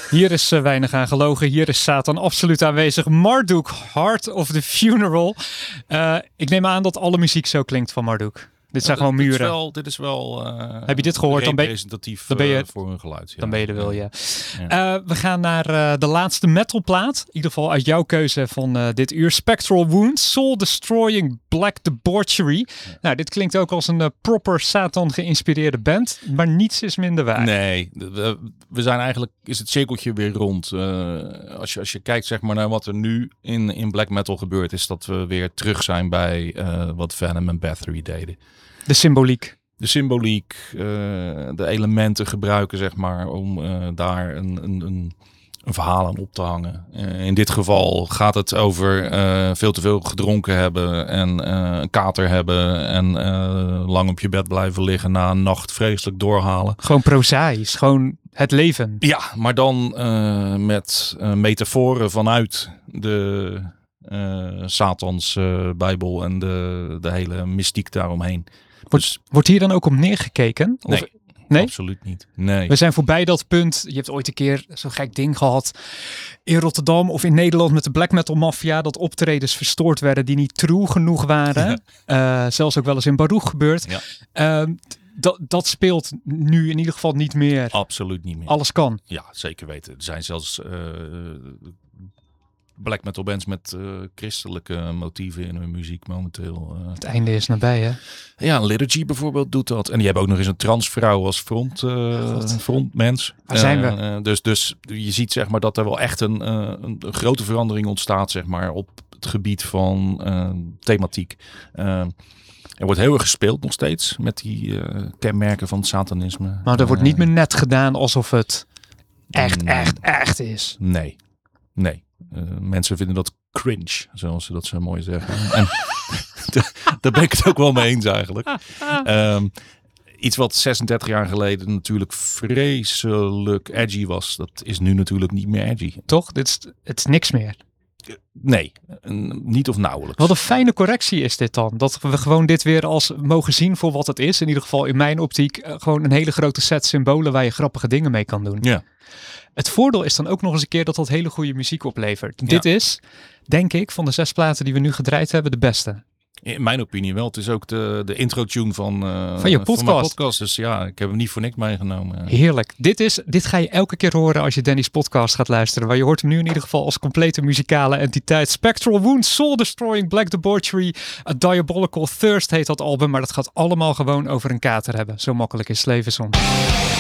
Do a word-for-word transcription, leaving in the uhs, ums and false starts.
Hier is uh, weinig aan gelogen. Hier is Satan absoluut aanwezig. Marduk, Heart of the Funeral. Uh, ik neem aan dat alle muziek zo klinkt van Marduk. Dit zijn ja, gewoon dit muren. Is wel, dit is wel uh, Heb je dit gehoord? Dan ben, representatief dan ben je, voor hun geluid. Ja. Dan ben je er wel, ja. ja. Uh, we gaan naar uh, de laatste metalplaat. In ieder geval uit jouw keuze van uh, dit uur. Spectral Wounds, Soul Destroying Black Debauchery. Ja. Nou, dit klinkt ook als een uh, proper Satan geïnspireerde band. Maar niets is minder waar. Nee, we, we zijn eigenlijk, is het cirkeltje weer rond. Uh, als, je, als je kijkt zeg maar, naar wat er nu in, in black metal gebeurt, is dat we weer terug zijn bij uh, wat Venom en Bathory deden. De symboliek. De symboliek, uh, de elementen gebruiken, zeg maar, om uh, daar een, een, een, een verhaal aan op te hangen. Uh, in dit geval gaat het over uh, veel te veel gedronken hebben en uh, een kater hebben en uh, lang op je bed blijven liggen na een nacht vreselijk doorhalen. Gewoon prozaïs, gewoon het leven. Ja, maar dan uh, met uh, metaforen vanuit de uh, Satans uh, Bijbel en de, de hele mystiek daaromheen. Wordt, dus, wordt hier dan ook op neergekeken? Of, nee, nee, absoluut niet. Nee. We zijn voorbij dat punt. Je hebt ooit een keer zo'n gek ding gehad in Rotterdam of in Nederland met de black metal mafia. Dat optredens verstoord werden die niet true genoeg waren. Ja. Uh, zelfs ook wel eens in Baruch gebeurd. Ja. Uh, dat, dat speelt nu in ieder geval niet meer. Absoluut niet meer. Alles kan. Ja, zeker weten. Er zijn zelfs uh, black metal bands met uh, christelijke motieven in hun muziek momenteel. Uh. Het einde is nabij, hè? Ja, Liturgy bijvoorbeeld doet dat. En die hebben ook nog eens een transvrouw als front, uh, frontmens. Waar zijn we? Uh, uh, dus, dus je ziet zeg maar dat er wel echt een, uh, een grote verandering ontstaat zeg maar op het gebied van uh, thematiek. Uh, Er wordt heel erg gespeeld nog steeds met die uh, kenmerken van het satanisme. Maar er uh, wordt niet meer net gedaan alsof het echt, nee. echt, echt is. Nee, nee. Uh, mensen vinden dat cringe, zoals ze dat zo mooi zeggen. En daar ben ik het ook wel mee eens eigenlijk. Um, iets wat zesendertig jaar geleden natuurlijk vreselijk edgy was, dat is nu natuurlijk niet meer edgy. Toch? Dit is, het is niks meer. Nee, niet of nauwelijks. Wat een fijne correctie is dit dan. Dat we gewoon dit weer als mogen zien voor wat het is. In ieder geval in mijn optiek gewoon een hele grote set symbolen waar je grappige dingen mee kan doen. Ja. Het voordeel is dan ook nog eens een keer dat dat hele goede muziek oplevert. Ja. Dit is, denk ik, van de zes platen die we nu gedraaid hebben, de beste. In mijn opinie wel. Het is ook de, de intro-tune van, uh, van je podcast. Van mijn podcast. Dus ja, ik heb hem niet voor niks meegenomen. Heerlijk. Dit, is, dit ga je elke keer horen als je Danny's podcast gaat luisteren. Maar je hoort hem nu in ieder geval als complete muzikale entiteit. Spectral Wounds, Soul Destroying Black Debauchery, A Diabolical Thirst heet dat album. Maar dat gaat allemaal gewoon over een kater hebben. Zo makkelijk is het leven soms.